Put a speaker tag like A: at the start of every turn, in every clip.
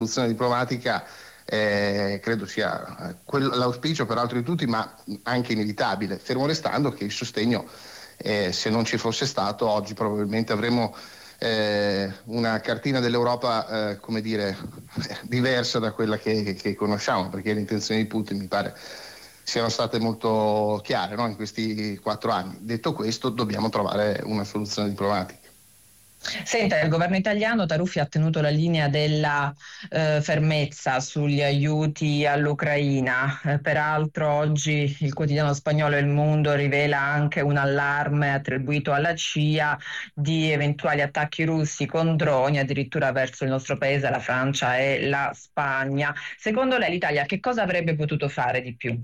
A: soluzione diplomatica credo sia l'auspicio peraltro di tutti, ma anche inevitabile, fermo restando che il sostegno, se non ci fosse stato, oggi probabilmente avremmo una cartina dell'Europa come dire diversa da quella che conosciamo, perché le intenzioni di Putin mi pare siano state molto chiare, no? In questi 4 anni. Detto questo, dobbiamo trovare una soluzione diplomatica.
B: Senta, il governo italiano, Taruffi, ha tenuto la linea della fermezza sugli aiuti all'Ucraina. Peraltro oggi il quotidiano spagnolo Il Mundo rivela anche un allarme attribuito alla CIA di eventuali attacchi russi con droni, addirittura verso il nostro paese, la Francia e la Spagna. Secondo lei l'Italia che cosa avrebbe potuto fare di più?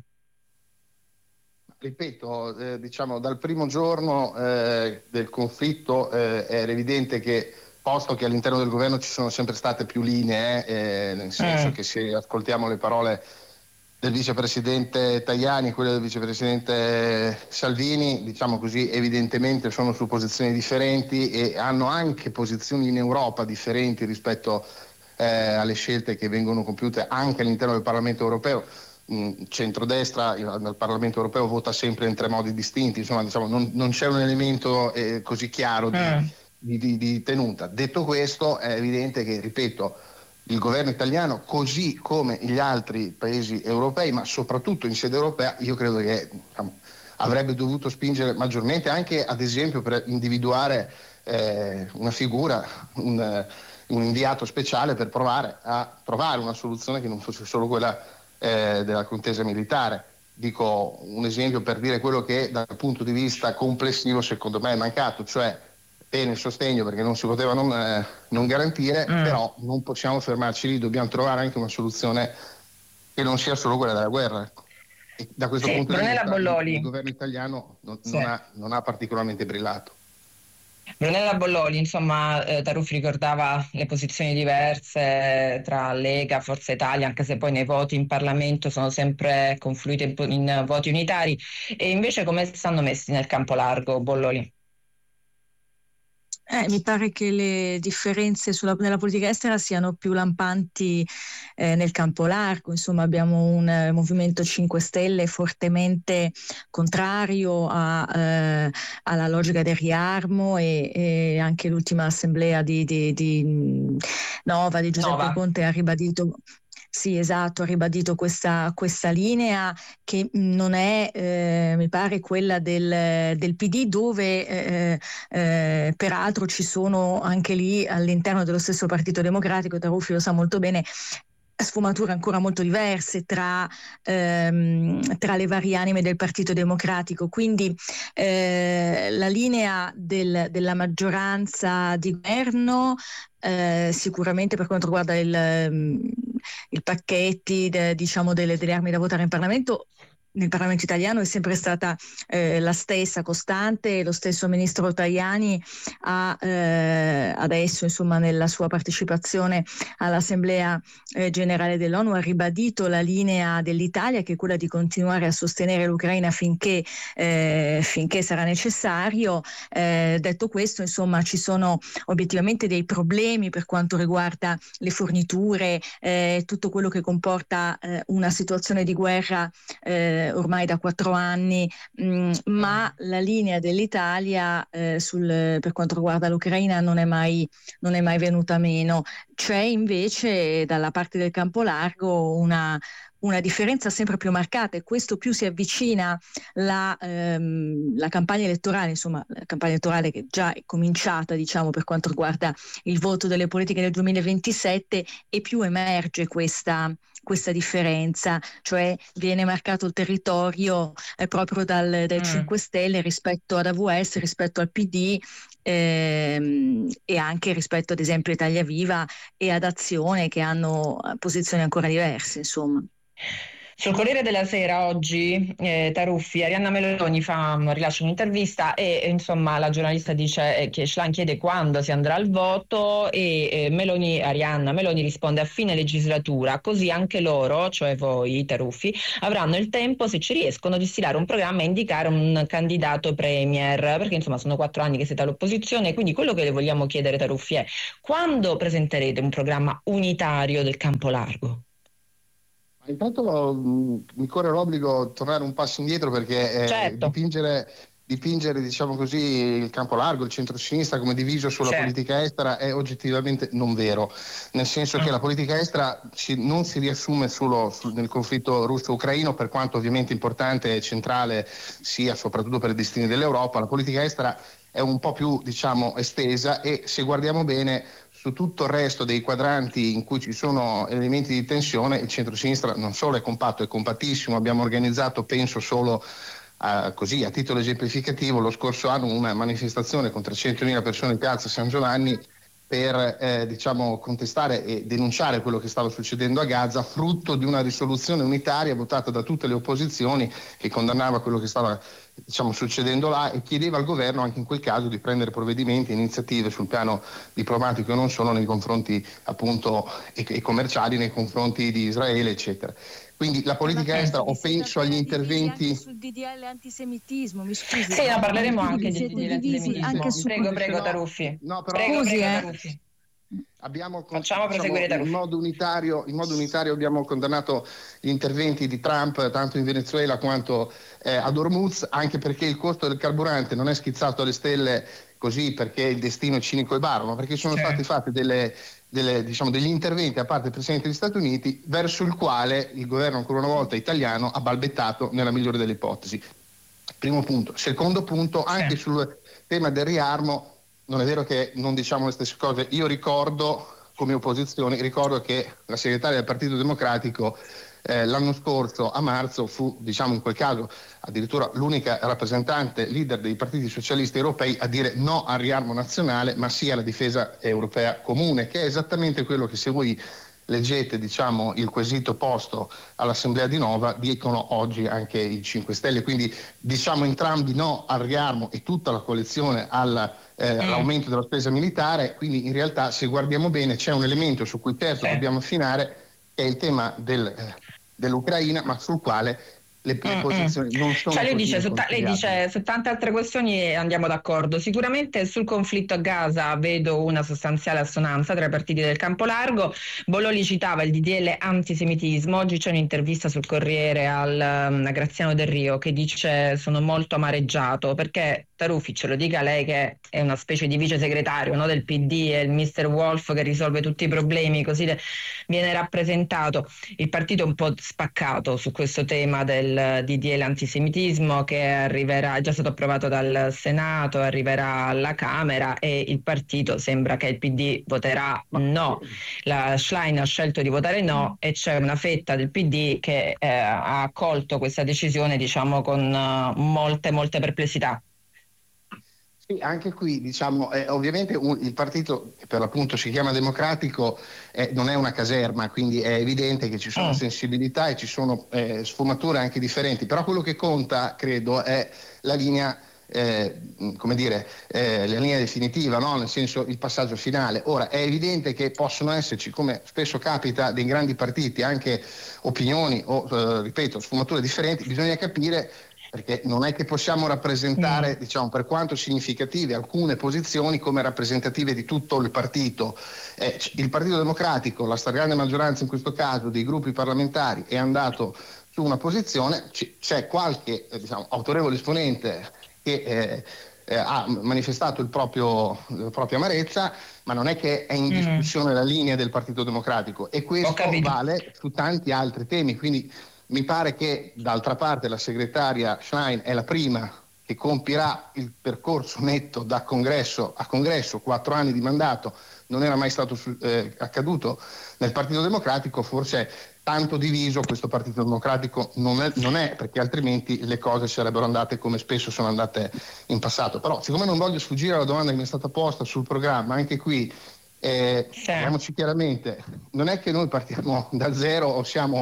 A: Ripeto, diciamo dal primo giorno del conflitto era evidente che, posto che all'interno del governo ci sono sempre state più linee, nel senso che se ascoltiamo le parole del vicepresidente Tajani, quelle del vicepresidente Salvini, diciamo così, evidentemente sono su posizioni differenti e hanno anche posizioni in Europa differenti rispetto alle scelte che vengono compiute anche all'interno del Parlamento europeo. Centrodestra al Parlamento europeo vota sempre in 3 modi distinti, insomma diciamo, non c'è un elemento così chiaro di tenuta. Detto questo, è evidente che, ripeto, il governo italiano, così come gli altri paesi europei, ma soprattutto in sede europea, io credo che avrebbe dovuto spingere maggiormente, anche ad esempio per individuare una figura, un inviato speciale per provare a trovare una soluzione che non fosse solo quella della contesa militare. Dico un esempio per dire quello che dal punto di vista complessivo secondo me è mancato, cioè bene il sostegno perché non si poteva non garantire, però non possiamo fermarci lì, dobbiamo trovare anche una soluzione che non sia solo quella della guerra. E da questo punto di
B: Brunella
A: vista il
B: Bolloli.
A: governo italiano
B: Sì.
A: non ha particolarmente brillato.
B: Brunella Bolloli, insomma, Taruffi ricordava le posizioni diverse tra Lega, Forza Italia, anche se poi nei voti in Parlamento sono sempre confluite in voti unitari. E invece come stanno messi nel campo largo, Bolloli?
C: Mi pare che le differenze nella politica estera siano più lampanti nel campo largo. Insomma, abbiamo un Movimento 5 Stelle fortemente contrario alla logica del riarmo e anche l'ultima assemblea di Nova di Giuseppe
B: Nova.
C: Conte ha ribadito. Sì, esatto, ha ribadito questa linea che non è, mi pare, quella del PD, dove peraltro ci sono anche lì all'interno dello stesso Partito Democratico, Taruffi lo sa molto bene, sfumature ancora molto diverse tra le varie anime del Partito Democratico. Quindi la linea della maggioranza di governo, sicuramente per quanto riguarda i pacchetti diciamo delle armi da votare in Parlamento, nel Parlamento italiano è sempre stata la stessa costante. Lo stesso ministro Tajani ha adesso, insomma, nella sua partecipazione all'Assemblea generale dell'ONU ha ribadito la linea dell'Italia, che è quella di continuare a sostenere l'Ucraina finché sarà necessario. Detto questo, insomma, ci sono obiettivamente dei problemi per quanto riguarda le forniture, tutto quello che comporta una situazione di guerra ormai da 4 anni, ma la linea dell'Italia per quanto riguarda l'Ucraina non è mai venuta meno. C'è invece dalla parte del campo largo una differenza sempre più marcata, e questo più si avvicina la campagna elettorale, insomma la campagna elettorale che già è cominciata, diciamo, per quanto riguarda il voto delle politiche del 2027, e più emerge questa differenza, cioè viene marcato il territorio proprio dal 5 Stelle rispetto ad AVS, rispetto al PD, e anche rispetto ad esempio a Italia Viva e ad Azione, che hanno posizioni ancora diverse, insomma.
B: Sul Corriere della Sera oggi, Taruffi, Arianna Meloni rilascia un'intervista e insomma la giornalista dice che Schlein chiede quando si andrà al voto e Arianna Meloni risponde a fine legislatura, così anche loro, cioè voi Taruffi, avranno il tempo, se ci riescono, di stilare un programma e indicare un candidato premier, perché insomma sono 4 anni che siete all'opposizione, quindi quello che le vogliamo chiedere, Taruffi, è quando presenterete un programma unitario del campo largo?
A: Intanto mi corre l'obbligo di tornare un passo indietro perché
B: Certo.
A: dipingere, diciamo così, il campo largo, il centro-sinistra come diviso sulla politica estera è oggettivamente non vero, nel senso che la politica estera non si riassume solo nel conflitto russo-ucraino, per quanto ovviamente importante e centrale sia soprattutto per i destini dell'Europa. La politica estera è un po' più, diciamo, estesa e se guardiamo bene su tutto il resto dei quadranti in cui ci sono elementi di tensione, il centro-sinistra non solo è compatto, è compattissimo. Abbiamo organizzato, penso solo così a titolo esemplificativo, lo scorso anno una manifestazione con 300.000 persone in piazza San Giovanni per diciamo contestare e denunciare quello che stava succedendo a Gaza, frutto di una risoluzione unitaria votata da tutte le opposizioni che condannava quello che stava, diciamo, succedendo là e chiedeva al governo anche in quel caso di prendere provvedimenti e iniziative sul piano diplomatico e non solo nei confronti appunto e commerciali nei confronti di Israele, eccetera. Quindi la politica estera, o penso agli interventi
C: sul DDL antisemitismo, mi scusi.
B: Sì, parleremo anche di DDL antisemitismo.
C: Anche su
B: Prego Taruffi.
A: No, però
B: prego Taruffi.
A: Facciamo proseguire in modo unitario abbiamo condannato gli interventi di Trump tanto in Venezuela quanto ad Hormuz, anche perché il costo del carburante non è schizzato alle stelle così perché il destino è cinico e baro, ma perché sono stati fatti degli interventi da parte del Presidente degli Stati Uniti verso il quale il governo ancora una volta italiano ha balbettato nella migliore delle ipotesi. Primo punto. Secondo punto, anche sul tema del riarmo, non è vero che non diciamo le stesse cose. Io ricordo, come opposizione, che la segretaria del Partito Democratico l'anno scorso a marzo fu, diciamo in quel caso, addirittura l'unica rappresentante leader dei partiti socialisti europei a dire no al riarmo nazionale ma sì alla difesa europea comune, che è esattamente quello che, se voi leggete, diciamo, il quesito posto all'Assemblea di Nova, dicono oggi anche i 5 Stelle, quindi diciamo entrambi no al riarmo e tutta la coalizione all'aumento della spesa militare. Quindi in realtà, se guardiamo bene, c'è un elemento su cui dobbiamo affinare, che è il tema dell'Ucraina, ma sul quale le posizioni non sono.
B: Cioè lei dice su tante altre questioni andiamo d'accordo. Sicuramente sul conflitto a Gaza vedo una sostanziale assonanza tra i partiti del campo largo. Bololi citava il DDL antisemitismo. Oggi c'è un'intervista sul Corriere a Graziano Del Rio che dice: sono molto amareggiato, perché Taruffi, ce lo dica lei che è una specie di vice segretario, no, del PD, è il Mr. Wolf che risolve tutti i problemi, così viene rappresentato. Il partito è un po' spaccato su questo tema del DDL antisemitismo, che arriverà, è già stato approvato dal Senato, arriverà alla Camera e il partito sembra che il PD voterà no. La Schlein ha scelto di votare no e c'è una fetta del PD che ha accolto questa decisione, diciamo, con molte perplessità.
A: Sì, anche qui, diciamo, ovviamente il partito, che per l'appunto si chiama democratico, non è una caserma, quindi è evidente che ci sono sensibilità e ci sono sfumature anche differenti, però quello che conta, credo, è la linea, la linea definitiva, no? Nel senso, il passaggio finale. Ora, è evidente che possono esserci, come spesso capita dei grandi partiti, anche opinioni o, ripeto, sfumature differenti. Bisogna capire, perché non è che possiamo rappresentare, diciamo, per quanto significative alcune posizioni, come rappresentative di tutto il partito. Il Partito Democratico, la stragrande maggioranza in questo caso dei gruppi parlamentari, è andato su una posizione. C'è qualche autorevole esponente che ha manifestato la propria amarezza, ma non è che è in discussione la linea del Partito Democratico, e questo vale su tanti altri temi. Quindi mi pare che d'altra parte la segretaria Schlein è la prima che compirà il percorso netto da congresso a congresso, 4 anni di mandato, non era mai stato accaduto nel Partito Democratico. Forse tanto diviso questo Partito Democratico non è, perché altrimenti le cose sarebbero andate come spesso sono andate in passato. Però, siccome non voglio sfuggire alla domanda che mi è stata posta sul programma, anche qui diciamoci chiaramente, non è che noi partiamo da zero o siamo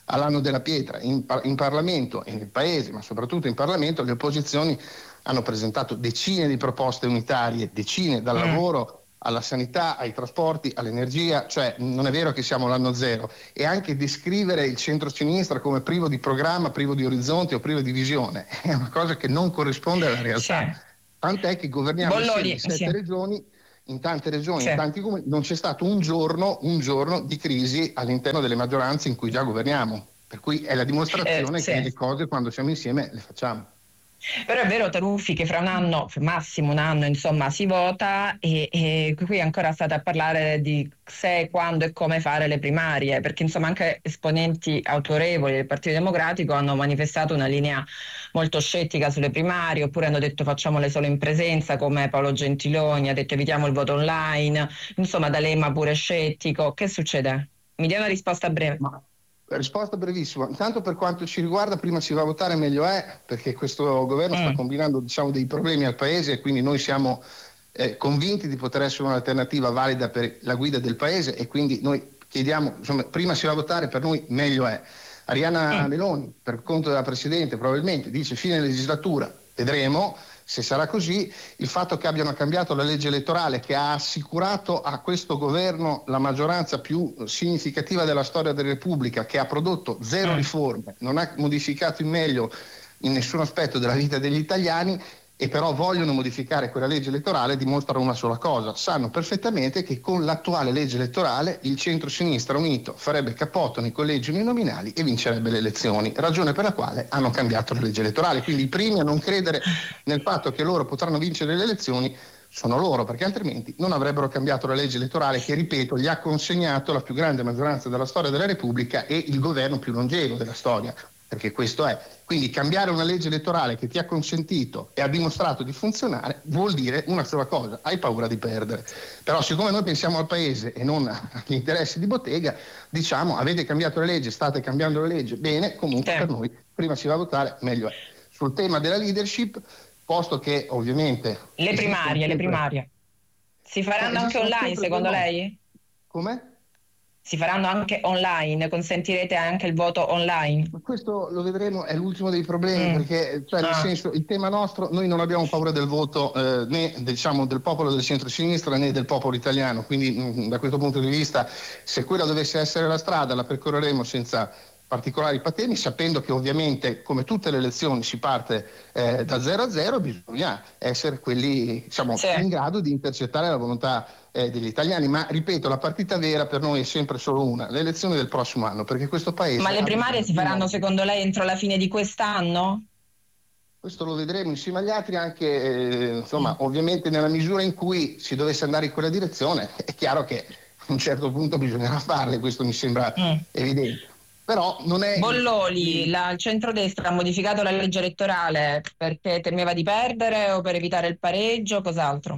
A: all'anno della pietra. In Parlamento e nel Paese, ma soprattutto in Parlamento, le opposizioni hanno presentato decine di proposte unitarie, decine, dal lavoro alla sanità, ai trasporti, all'energia, cioè non è vero che siamo all'anno zero. E anche descrivere il centro-sinistra come privo di programma, privo di orizzonti o privo di visione è una cosa che non corrisponde alla realtà.
B: Sì.
A: Tant'è che governiamo insieme in 7
B: sì.
A: regioni, in tante regioni,
B: Sì.
A: in tanti comuni, non c'è stato un giorno di crisi all'interno delle maggioranze in cui già governiamo. Per cui è la dimostrazione
B: sì.
A: che le cose, quando siamo insieme, le facciamo.
B: Però è vero, Taruffi, che fra un anno, massimo un anno, insomma, si vota e qui ancora state a parlare di se, quando e come fare le primarie, perché insomma anche esponenti autorevoli del Partito Democratico hanno manifestato una linea molto scettica sulle primarie, oppure hanno detto facciamole solo in presenza, come Paolo Gentiloni ha detto evitiamo il voto online, insomma D'Alema pure scettico. Che succede? Mi dia una risposta breve.
A: Risposta brevissima. Intanto, per quanto ci riguarda, prima si va a votare meglio è, perché questo governo sta combinando, diciamo, dei problemi al paese, e quindi noi siamo convinti di poter essere un'alternativa valida per la guida del paese, e quindi noi chiediamo, insomma, prima si va a votare, per noi meglio è. Arianna Meloni, per conto della Presidente, probabilmente dice fine legislatura, vedremo se sarà così. Il fatto che abbiano cambiato la legge elettorale, che ha assicurato a questo governo la maggioranza più significativa della storia della Repubblica, che ha prodotto 0 riforme, non ha modificato in meglio in nessun aspetto della vita degli italiani, e però vogliono modificare quella legge elettorale, dimostrano una sola cosa: sanno perfettamente che con l'attuale legge elettorale il centro-sinistra unito farebbe cappotto nei collegi uninominali e vincerebbe le elezioni, ragione per la quale hanno cambiato la legge elettorale. Quindi i primi a non credere nel fatto che loro potranno vincere le elezioni sono loro, perché altrimenti non avrebbero cambiato la legge elettorale che, ripeto, gli ha consegnato la più grande maggioranza della storia della Repubblica e il governo più longevo della storia, perché questo è. Quindi cambiare una legge elettorale che ti ha consentito e ha dimostrato di funzionare vuol dire una sola cosa: hai paura di perdere. Però siccome noi pensiamo al paese e non agli interessi di bottega, diciamo avete cambiato la legge, state cambiando la legge, bene, comunque per noi prima si va a votare meglio è. Sul tema della leadership, posto che ovviamente
B: le primarie si faranno anche online, secondo lei?
A: Come?
B: Si faranno anche online? Consentirete anche il voto online?
A: Ma questo lo vedremo, è l'ultimo dei problemi, perché cioè, nel senso, il tema nostro, noi non abbiamo paura del voto né diciamo del popolo del centro-sinistra né del popolo italiano, quindi da questo punto di vista, se quella dovesse essere la strada, la percorreremo senza particolari patemi, sapendo che ovviamente, come tutte le elezioni, si parte da 0-0, bisogna essere quelli, diciamo, in grado di intercettare la volontà degli italiani. Ma ripeto, la partita vera per noi è sempre solo una: le elezioni del prossimo anno, perché questo paese...
B: Ma le primarie si faranno secondo lei entro la fine di quest'anno?
A: Questo lo vedremo insieme agli altri, anche insomma, ovviamente nella misura in cui si dovesse andare in quella direzione, è chiaro che a un certo punto bisognerà farle, questo mi sembra evidente. Però non è...
B: Bolloli, il centrodestra ha modificato la legge elettorale perché temeva di perdere o per evitare il pareggio, cos'altro?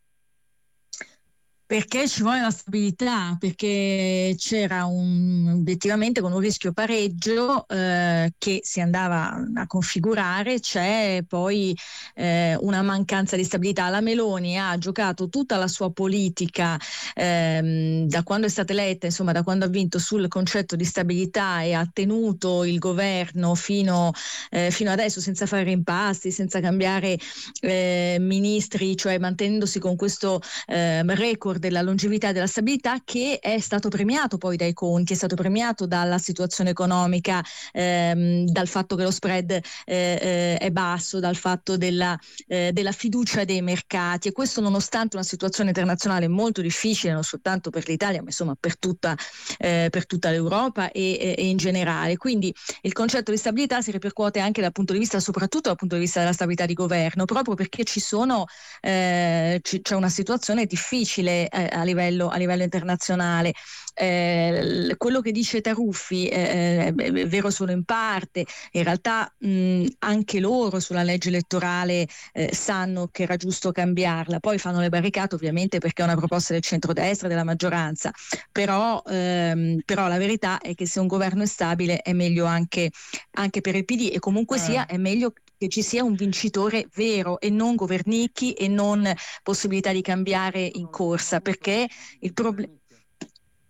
C: Perché ci vuole la stabilità, perché c'era obiettivamente con un rischio pareggio che si andava a configurare, c'è poi una mancanza di stabilità. La Meloni ha giocato tutta la sua politica da quando è stata eletta, insomma da quando ha vinto, sul concetto di stabilità, e ha tenuto il governo fino adesso senza fare impasti, senza cambiare ministri, cioè mantenendosi con questo record della longevità e della stabilità, che è stato premiato poi dai conti, è stato premiato dalla situazione economica, dal fatto che lo spread è basso, dal fatto della fiducia dei mercati, e questo nonostante una situazione internazionale molto difficile, non soltanto per l'Italia ma insomma per tutta l'Europa e in generale. Quindi il concetto di stabilità si ripercuote anche soprattutto dal punto di vista della stabilità di governo, proprio perché c'è una situazione difficile a livello internazionale. Quello che dice Taruffi è vero solo in parte. In realtà anche loro sulla legge elettorale sanno che era giusto cambiarla, poi fanno le barricate ovviamente perché è una proposta del centrodestra, della maggioranza, però la verità è che se un governo è stabile è meglio anche per il PD, e comunque sia è meglio che ci sia un vincitore vero e non governicchi e non possibilità di cambiare in corsa, perché il problema...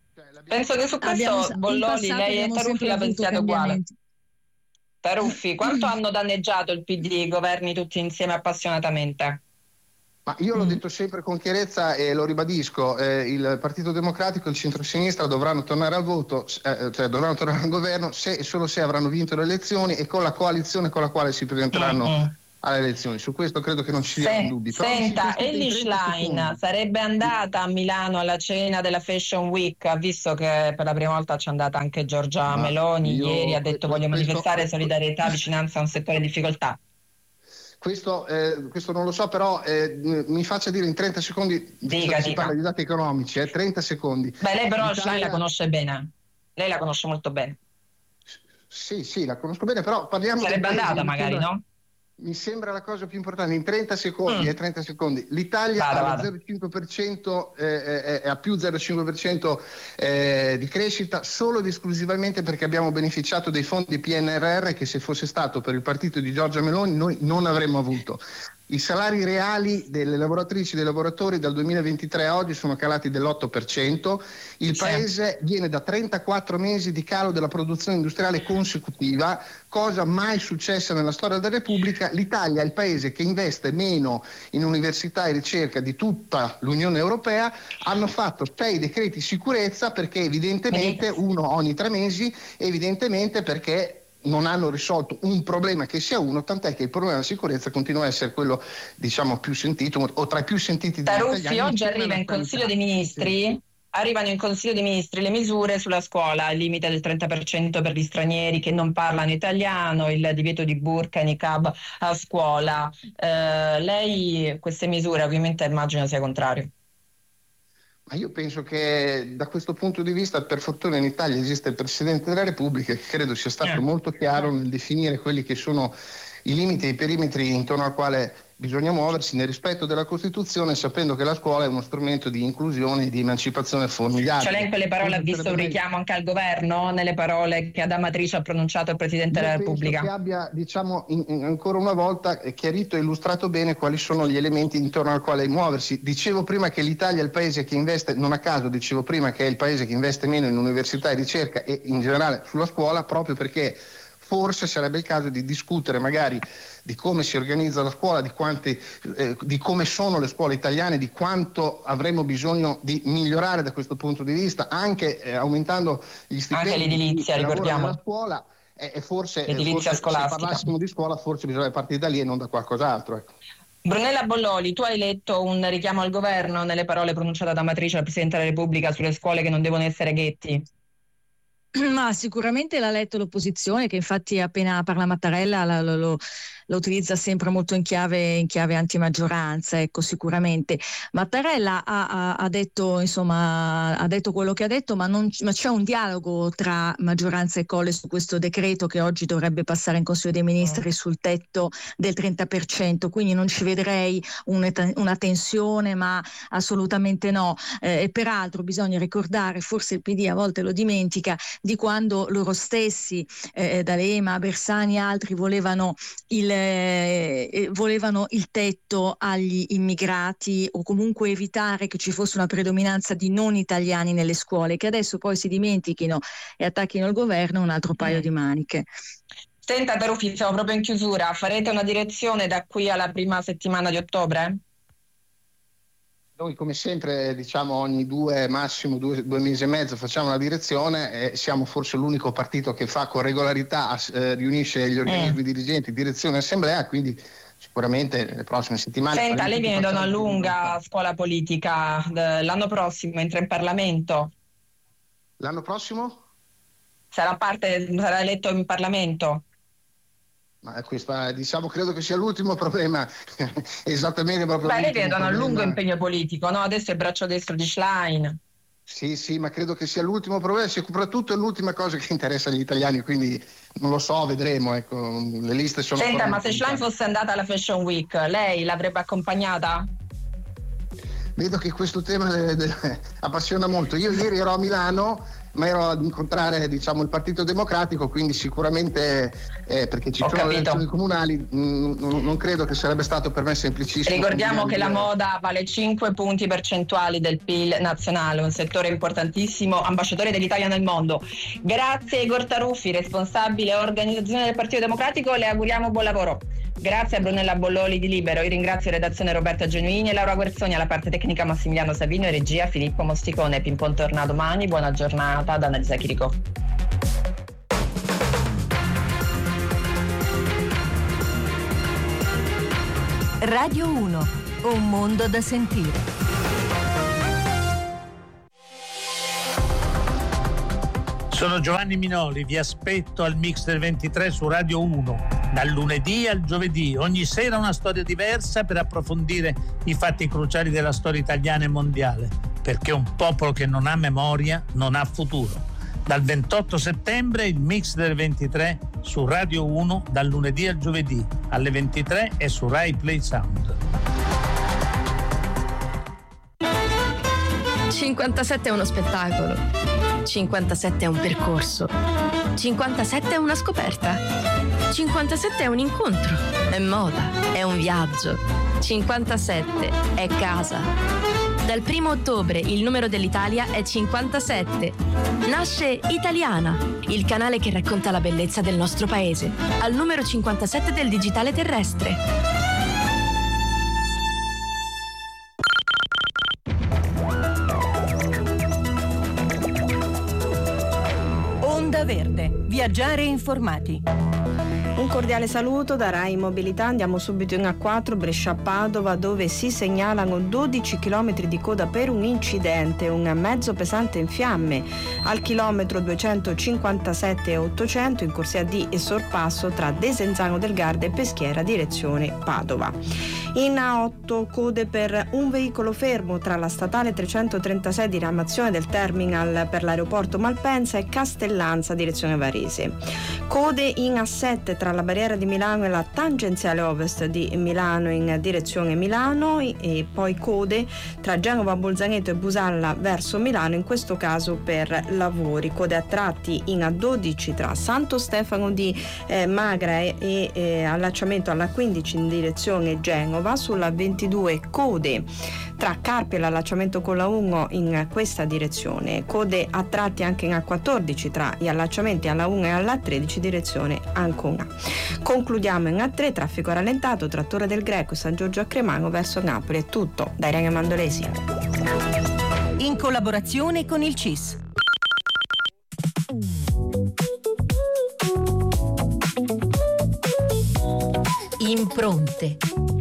B: Penso che su questo Bolloli, lei e Taruffi la pensiate uguale. Taruffi, quanto hanno danneggiato il PD e i governi tutti insieme appassionatamente?
A: Ma io l'ho detto sempre con chiarezza e lo ribadisco, il Partito Democratico e il centro-sinistra dovranno tornare al voto, cioè dovranno tornare al governo se e solo se avranno vinto le elezioni e con la coalizione con la quale si presenteranno alle elezioni. Su questo credo che non ci siano dubbi.
B: Senta, Elly Schlein sarebbe andata a Milano alla cena della Fashion Week, ha visto che per la prima volta c'è andata anche Giorgia Meloni, ieri ha detto voglio manifestare solidarietà, vicinanza a un settore in difficoltà.
A: Questo non lo so, però mi faccia dire in 30 secondi,
B: dica.
A: Si parla di dati economici, 30 secondi.
B: Beh, lei però Schlein la conosce bene, lei la conosce molto bene.
A: Sì, la conosco bene, però parliamo...
B: Sarebbe andata magari, no?
A: Mi sembra la cosa più importante, in 30 secondi, l'Italia ha 0,5%, è a più 0,5% di crescita solo ed esclusivamente perché abbiamo beneficiato dei fondi PNRR che se fosse stato per il partito di Giorgia Meloni noi non avremmo avuto. I salari reali delle lavoratrici e dei lavoratori dal 2023 a oggi sono calati dell'8%, il paese viene da 34 mesi di calo della produzione industriale consecutiva, cosa mai successa nella storia della Repubblica. L'Italia è il paese che investe meno in università e ricerca di tutta l'Unione Europea, hanno fatto 6 decreti sicurezza perché evidentemente uno ogni 3 mesi, evidentemente perché non hanno risolto un problema che sia uno, tant'è che il problema della sicurezza continua a essere quello, diciamo, più sentito o tra i più sentiti degli italiani.
B: Taruffi, oggi arrivano in Consiglio dei Ministri le misure sulla scuola, il limite del 30% per gli stranieri che non parlano italiano, il divieto di burqa e niqab a scuola. Lei queste misure ovviamente immagino sia contrario.
A: Ma io penso che da questo punto di vista, per fortuna in Italia esiste il Presidente della Repubblica che credo sia stato molto chiaro nel definire quelli che sono i limiti e i perimetri intorno al quale bisogna muoversi nel rispetto della Costituzione, sapendo che la scuola è uno strumento di inclusione e di emancipazione formidabile.
B: Cioè lei in quelle parole ha visto un richiamo anche al governo, nelle parole che ad Amatrice ha pronunciato il Presidente della Repubblica?
A: Penso che abbia, diciamo, ancora una volta chiarito e illustrato bene quali sono gli elementi intorno al quale muoversi. Dicevo prima che l'Italia è il paese che investe, non a caso dicevo prima che è il paese che investe meno in università e ricerca e in generale sulla scuola, proprio perché forse sarebbe il caso di discutere magari di come si organizza la scuola, di come sono le scuole italiane, di quanto avremo bisogno di migliorare da questo punto di vista, anche aumentando gli stipendi.
B: Anche l'edilizia, ricordiamo.
A: Nella scuola, forse
B: scolastica.
A: Se parlassimo di scuola forse bisogna partire da lì e non da qualcos'altro. Ecco.
B: Brunella Bolloli, tu hai letto un richiamo al governo nelle parole pronunciate da Amatrice, al Presidente della Repubblica, sulle scuole che non devono essere ghetti?
C: Ma sicuramente l'ha letto l'opposizione, che infatti appena parla Mattarella lo utilizza sempre molto in chiave antimaggioranza, ecco, sicuramente. Mattarella ha detto, insomma, ha detto quello che ha detto, ma c'è un dialogo tra maggioranza e Colle su questo decreto che oggi dovrebbe passare in Consiglio dei Ministri sul tetto del 30%, quindi non ci vedrei una tensione, ma assolutamente no. E peraltro bisogna ricordare, forse il PD a volte lo dimentica, di quando loro stessi, D'Alema, Bersani e altri volevano il tetto agli immigrati o comunque evitare che ci fosse una predominanza di non italiani nelle scuole, che adesso poi si dimentichino e attacchino il governo, un altro paio di maniche.
B: Senta Taruffi, siamo proprio in chiusura, farete una direzione da qui alla prima settimana di ottobre?
A: Noi come sempre diciamo ogni massimo due mesi e mezzo facciamo una direzione e siamo forse l'unico partito che fa con regolarità, riunisce gli organismi dirigenti, direzione e assemblea, quindi sicuramente nelle prossime settimane...
B: Senta, lei viene da una lunga scuola politica, l'anno prossimo entra in Parlamento.
A: L'anno prossimo?
B: Sarà eletto in Parlamento.
A: Ma questa, diciamo, credo che sia l'ultimo problema, esattamente proprio.
B: Beh, lei vedo un lungo impegno politico, no? Adesso è il braccio destro di Schlein.
A: Sì, ma credo che sia l'ultimo problema, soprattutto è l'ultima cosa che interessa agli italiani, quindi non lo so, vedremo, ecco, le liste sono...
B: Senta, ma se Schlein fosse andata alla Fashion Week, lei l'avrebbe accompagnata?
A: Vedo che questo tema appassiona molto. Io ieri ero a Milano ma ero ad incontrare il Partito Democratico, quindi sicuramente perché ci sono le elezioni comunali, non credo che sarebbe stato per me semplicissimo.
B: Ricordiamo che la moda vale 5 punti percentuali del PIL nazionale, un settore importantissimo, ambasciatore dell'Italia nel mondo. Grazie Igor Taruffi, responsabile organizzazione del Partito Democratico, le auguriamo buon lavoro. Grazie a Brunella Bolloli di Libero, io ringrazio redazione Roberta Genuini e Laura Guerzoni, alla parte tecnica Massimiliano Savino e regia Filippo Mosticone. Pimpon torna domani, buona giornata da Annalisa Chirico.
D: Radio 1, un mondo da sentire.
E: Sono Giovanni Minoli, vi aspetto al Mix del 23 su Radio 1, dal lunedì al giovedì. Ogni sera una storia diversa per approfondire i fatti cruciali della storia italiana e mondiale, perché un popolo che non ha memoria non ha futuro. Dal 28 settembre il Mix del 23 su Radio 1, dal lunedì al giovedì, alle 23 e su Rai Play Sound.
F: 57 è uno spettacolo. 57 è un percorso. 57 è una scoperta. 57 è un incontro. È moda, è un viaggio. 57 è casa. Dal 1 ottobre il numero dell'Italia è 57. Nasce Italiana, il canale che racconta la bellezza del nostro paese, al numero 57 del digitale terrestre.
D: Verde, viaggiare informati.
G: Un cordiale saluto da Rai Mobilità. Andiamo subito in A4 Brescia-Padova, dove si segnalano 12 km di coda per un incidente, un mezzo pesante in fiamme al chilometro 257 e 800 in corsia D e sorpasso tra Desenzano del Garda e Peschiera direzione Padova. In A8 code per un veicolo fermo tra la statale 336 diramazione del terminal per l'aeroporto Malpensa e Castellanza direzione Varese. Code in A7 tra la barriera di Milano e la tangenziale ovest di Milano in direzione Milano, e poi code tra Genova, Bolzaneto e Busalla verso Milano, in questo caso per lavori. Code a tratti in A12 tra Santo Stefano di Magra e allacciamento alla 15 in direzione Genova. Sulla 22 code tra Carpi e l'allacciamento con la 1 in questa direzione. Code a tratti anche in A14 tra gli allacciamenti alla 1 e alla 13 direzione Ancona. Concludiamo in A3, traffico rallentato tra Torre del Greco e San Giorgio a Cremano verso Napoli. È tutto da Irene Mandolesi.
D: In collaborazione con il CIS. Impronte.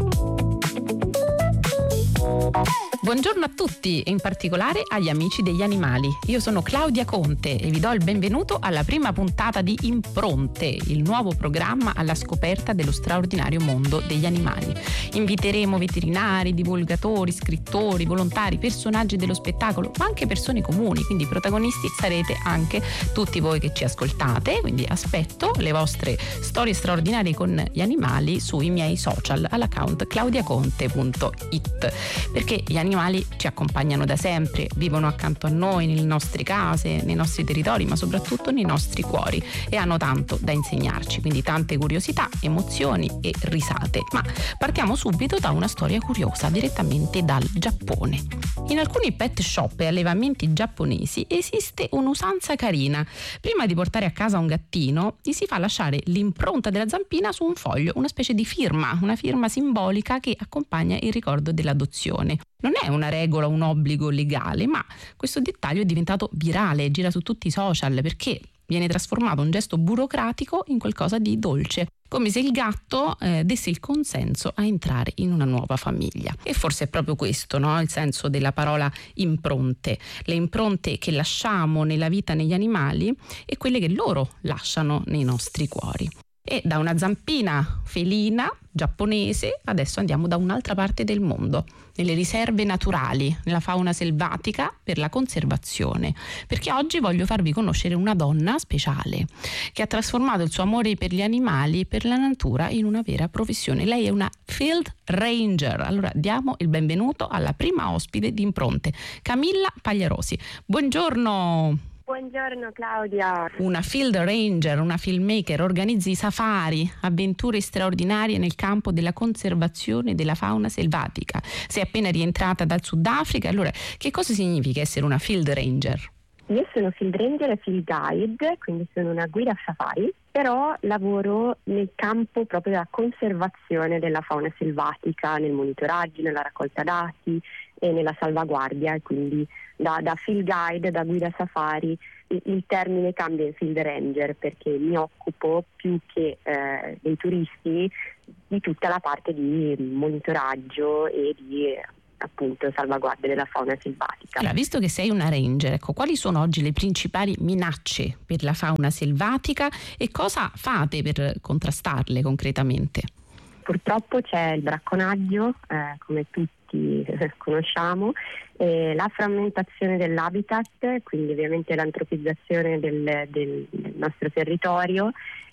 H: Buongiorno a tutti e in particolare agli amici degli animali. Io sono Claudia Conte e vi do il benvenuto alla prima puntata di Impronte, il nuovo programma alla scoperta dello straordinario mondo degli animali. Inviteremo veterinari, divulgatori, scrittori, volontari, personaggi dello spettacolo, ma anche persone comuni, quindi protagonisti sarete anche tutti voi che ci ascoltate, quindi aspetto le vostre storie straordinarie con gli animali sui miei social all'account claudiaconte.it, perché gli animali ci accompagnano da sempre, vivono accanto a noi, nelle nostre case, nei nostri territori, ma soprattutto nei nostri cuori, e hanno tanto da insegnarci, quindi tante curiosità, emozioni e risate. Ma partiamo subito da una storia curiosa, direttamente dal Giappone. In alcuni pet shop e allevamenti giapponesi esiste un'usanza carina. Prima di portare a casa un gattino, gli si fa lasciare l'impronta della zampina su un foglio, una specie di firma, una firma simbolica che accompagna il ricordo dell'adozione. Non è una regola, un obbligo legale, ma questo dettaglio è diventato virale, gira su tutti i social, perché viene trasformato un gesto burocratico in qualcosa di dolce, come se il gatto desse il consenso a entrare in una nuova famiglia. E forse è proprio questo, no? Il senso della parola impronte, le impronte che lasciamo nella vita negli animali e quelle che loro lasciano nei nostri cuori. E da una zampina felina giapponese adesso andiamo da un'altra parte del mondo, nelle riserve naturali, nella fauna selvatica, per la conservazione, perché oggi voglio farvi conoscere una donna speciale che ha trasformato il suo amore per gli animali e per la natura in una vera professione. Lei è una field ranger. Allora diamo il benvenuto alla prima ospite di Impronte, Camilla Pagliarosi. Buongiorno.
I: Buongiorno Claudia.
H: Una field ranger, una filmmaker, organizzi safari, avventure straordinarie nel campo della conservazione della fauna selvatica. Sei appena rientrata dal Sudafrica, allora che cosa significa essere una field ranger?
I: Io sono field ranger e field guide, quindi sono una guida safari, però lavoro nel campo proprio della conservazione della fauna selvatica, nel monitoraggio, nella raccolta dati e nella salvaguardia, e quindi da field guide, da guida safari, il termine cambia in field ranger, perché mi occupo più che dei turisti di tutta la parte di monitoraggio e di appunto salvaguardia della fauna selvatica.
H: Allora, visto che sei una ranger, ecco, quali sono oggi le principali minacce per la fauna selvatica e cosa fate per contrastarle concretamente?
I: Purtroppo c'è il bracconaggio, come tutti conosciamo, la frammentazione dell'habitat, quindi ovviamente l'antropizzazione del nostro territorio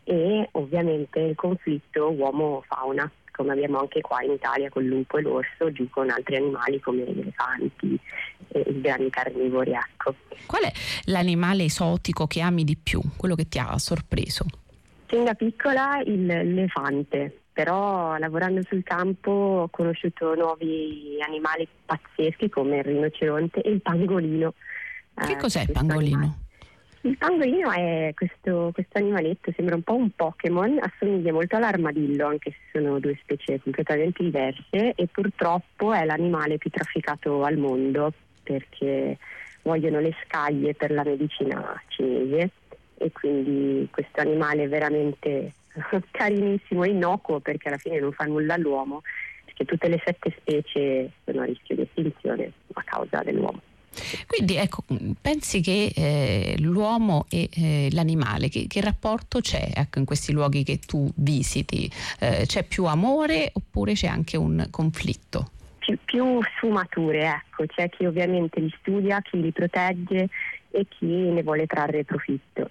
I: e ovviamente il conflitto uomo-fauna, come abbiamo anche qua in Italia con il lupo e l'orso, giù con altri animali come gli elefanti e i grandi carnivori. Ecco.
H: Qual è l'animale esotico che ami di più, quello che ti ha sorpreso?
I: Sin da piccola l'elefante, però lavorando sul campo ho conosciuto nuovi animali pazzeschi come il rinoceronte e il pangolino.
H: Che cos'è il pangolino?
I: Animale. Il pangolino è questo animaletto, sembra un po' un Pokémon, assomiglia molto all'armadillo, anche se sono due specie completamente diverse, e purtroppo è l'animale più trafficato al mondo perché vogliono le scaglie per la medicina cinese, e quindi questo animale è veramente carinissimo e innocuo, perché alla fine non fa nulla all'uomo, perché tutte le 7 specie sono a rischio di estinzione a causa dell'uomo.
H: Quindi ecco, pensi che l'uomo e l'animale, che rapporto c'è in questi luoghi che tu visiti? C'è più amore oppure c'è anche un conflitto?
I: Più sfumature, ecco, c'è chi ovviamente li studia, chi li protegge e chi ne vuole trarre profitto.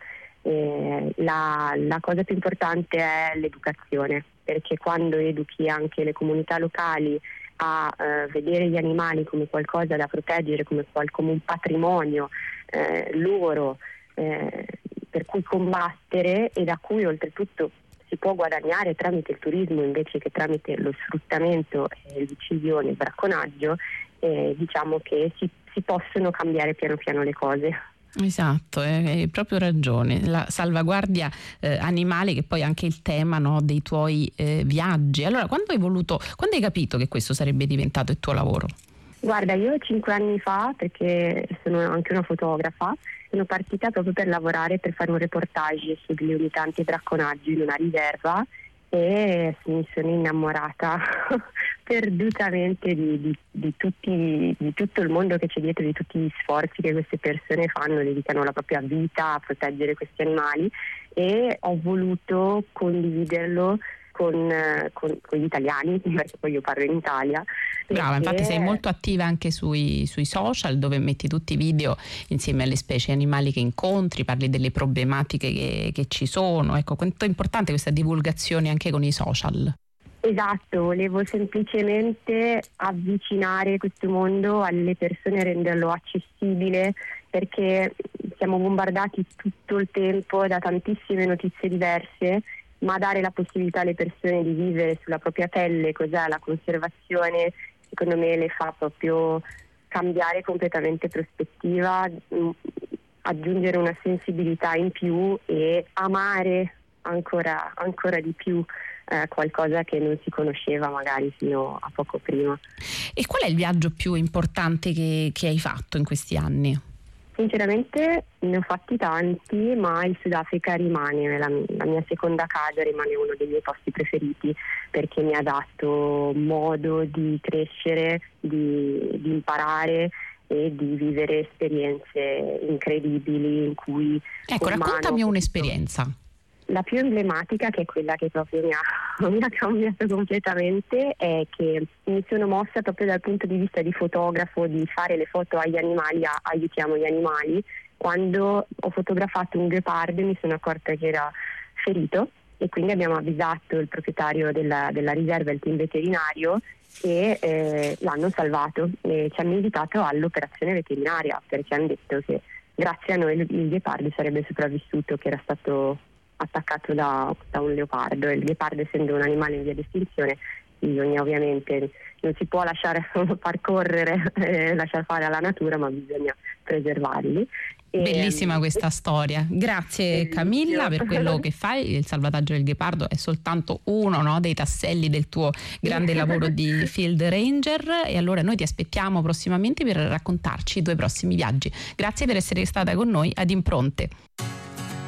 I: La cosa più importante è l'educazione, perché quando educhi anche le comunità locali a vedere gli animali come qualcosa da proteggere, come un patrimonio loro per cui combattere, e da cui oltretutto si può guadagnare tramite il turismo invece che tramite lo sfruttamento, l'uccisione, il bracconaggio, diciamo che si possono cambiare piano piano le cose.
H: Esatto, hai proprio ragione. La salvaguardia animale, che poi è anche il tema, no, dei tuoi viaggi. Allora, quando hai capito che questo sarebbe diventato il tuo lavoro?
I: Guarda, io 5 anni fa, perché sono anche una fotografa, sono partita proprio per lavorare, per fare un reportage sulle unità antibracconaggio in una riserva, e mi sono innamorata perdutamente di tutto il mondo che c'è dietro, di tutti gli sforzi che queste persone fanno, dedicano la propria vita a proteggere questi animali, e ho voluto condividerlo con gli italiani, perché poi io parlo in Italia.
H: Brava, infatti sei molto attiva anche sui social, dove metti tutti i video insieme alle specie animali che incontri, parli delle problematiche che ci sono. Ecco, quanto è importante questa divulgazione anche con i social.
I: Esatto, volevo semplicemente avvicinare questo mondo alle persone, renderlo accessibile, perché siamo bombardati tutto il tempo da tantissime notizie diverse, ma dare la possibilità alle persone di vivere sulla propria pelle cos'è la conservazione, secondo me le fa proprio cambiare completamente prospettiva, aggiungere una sensibilità in più e amare ancora di più qualcosa che non si conosceva magari fino a poco prima.
H: E qual è il viaggio più importante che hai fatto in questi anni?
I: Sinceramente ne ho fatti tanti, ma il Sudafrica rimane la mia seconda casa, rimane uno dei miei posti preferiti, perché mi ha dato modo di crescere, di imparare e di vivere esperienze incredibili in cui...
H: Ecco, raccontami un'esperienza.
I: La più emblematica, che è quella che proprio mi ha cambiato completamente, è che mi sono mossa proprio dal punto di vista di fotografo, di fare le foto agli animali, aiutiamo gli animali. Quando ho fotografato un ghepardo mi sono accorta che era ferito, e quindi abbiamo avvisato il proprietario della riserva e il team veterinario, e l'hanno salvato e ci hanno invitato all'operazione veterinaria, perché hanno detto che grazie a noi il ghepardo sarebbe sopravvissuto, che era stato attaccato da un leopardo, e il ghepardo, essendo un animale in via di estinzione, bisogna ovviamente, non si può lasciare far correre, lasciar fare alla natura, ma bisogna preservarli.
H: Bellissima questa storia, grazie Camilla per quello che fai. Il salvataggio del ghepardo è soltanto uno, no, dei tasselli del tuo grande lavoro di Field Ranger, e allora noi ti aspettiamo prossimamente per raccontarci i tuoi prossimi viaggi. Grazie per essere stata con noi ad Impronte.